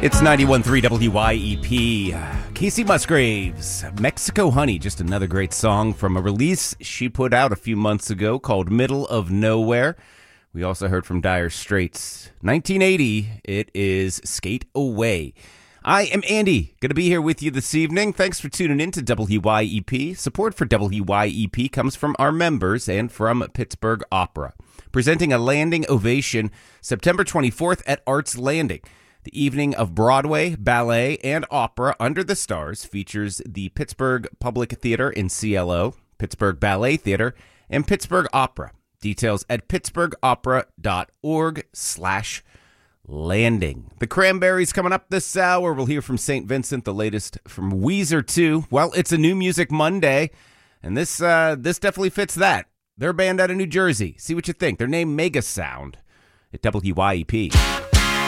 It's 91.3 WYEP. Casey Musgraves, Mexico Honey, just another great song from a release she put out a few months ago called Middle of Nowhere. We also heard from Dire Straits. 1980, it is Skate Away. I am Andy, going to be here with you this evening. Thanks for tuning in to WYEP. Support for WYEP comes from our members and from Pittsburgh Opera, presenting a landing ovation September 24th at Arts Landing. The evening of Broadway, ballet, and opera under the stars features the Pittsburgh Public Theater in CLO, Pittsburgh Ballet Theater, and Pittsburgh Opera. Details at pittsburghopera.org/landing. The Cranberries coming up this hour. We'll hear from St. Vincent, the latest from Weezer too. Well, it's a New Music Monday, and this definitely fits that. They're a band out of New Jersey. See what you think. Their name, Mega Sound, at WYEP.